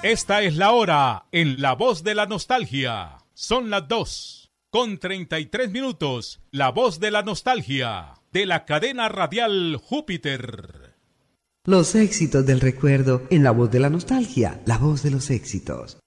Esta es la hora en La Voz de la Nostalgia. Son las 2:33. La Voz de la Nostalgia, de la cadena radial Júpiter. Los éxitos del recuerdo en La Voz de la Nostalgia, la voz de los éxitos.